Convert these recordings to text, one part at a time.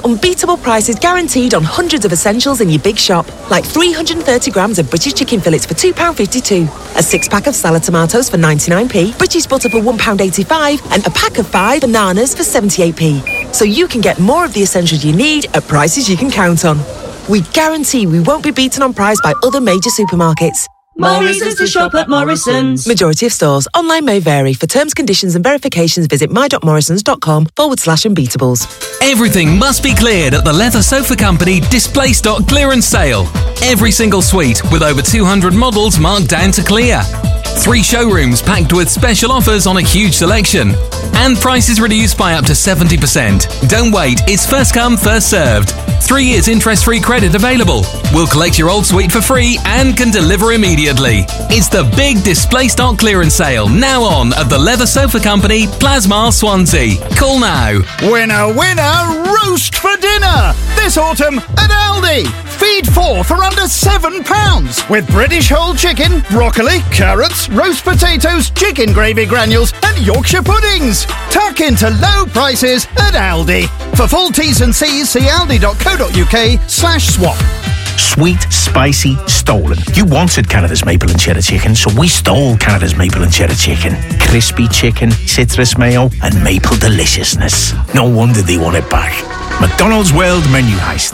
Unbeatable prices guaranteed on hundreds of essentials in your big shop, like 330 grams of British chicken fillets for £2.52, a 6-pack of salad tomatoes for 99p, British butter for £1.85, and a pack of 5 bananas for 78p. So you can get more of the essentials you need at prices you can count on. We guarantee we won't be beaten on price by other major supermarkets. More reasons to shop at Morrison's. Majority of stores. Online may vary. For terms, conditions and verifications, visit my.morrisons.com/unbeatables. Everything must be cleared at the Leather Sofa Company display stock clearance sale. Every single suite with over 200 models marked down to clear. 3 showrooms packed with special offers on a huge selection. And prices reduced by up to 70%. Don't wait, it's first come, first served. 3 years interest-free credit available. We'll collect your old suite for free and can deliver immediately. It's the big display stock clearance sale now on at the Leather Sofa Company, Plasmar, Swansea. Call now. Winner, winner, roast for dinner! This autumn at Aldi. Feed 4 for under £7 with British whole chicken, broccoli, carrots, roast potatoes, chicken gravy granules and Yorkshire puddings. Tuck into low prices at Aldi. For full T's and C's, see aldi.co.uk/swap. Sweet, spicy, stolen. You wanted Canada's maple and cheddar chicken, so we stole Canada's maple and cheddar chicken. Crispy chicken, citrus mayo, and maple deliciousness. No wonder they want it back. McDonald's World Menu Heist.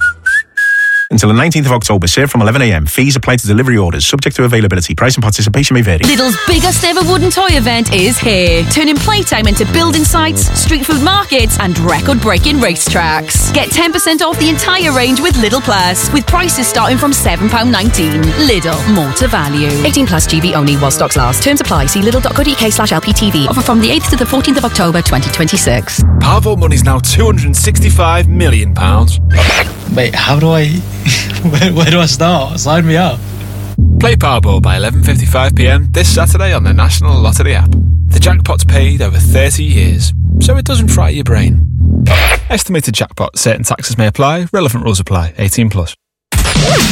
Until the 19th of October, served from 11 a.m. Fees apply to delivery orders, subject to availability. Price and participation may vary. Lidl's biggest ever wooden toy event is here, turning playtime into building sites, street food markets and record-breaking racetracks. Get 10% off the entire range with Lidl Plus, with prices starting from £7.19. Lidl, more to value. 18 plus GB only while stocks last. Terms apply. See lidl.co.uk/LPTV. Offer from the 8th to the 14th of October 2026. Powerball money's now £265 million. Wait, how do I... where do I start? Sign me up. Play Powerball by 11:55pm this Saturday on the National Lottery app. The jackpot's paid over 30 years, so it doesn't fry your brain. Estimated jackpot. Certain taxes may apply. Relevant rules apply. 18+.